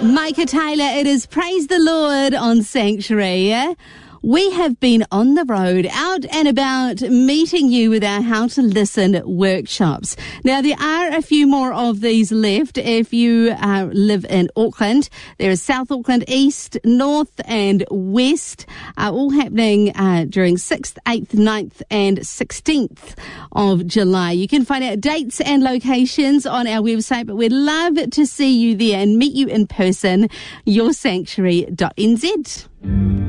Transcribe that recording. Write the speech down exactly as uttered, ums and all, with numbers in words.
Micah Taylor, it is Praise the Lord on Sanctuary. We have been on the road, out and about, meeting you with our How to Listen workshops. Now, there are a few more of these left. If you uh, live in Auckland, there is South Auckland, East, North and West, uh, all happening uh, during sixth, eighth, ninth and sixteenth of July. You can find out dates and locations on our website, but we'd love to see you there and meet you in person, your sanctuary dot n z.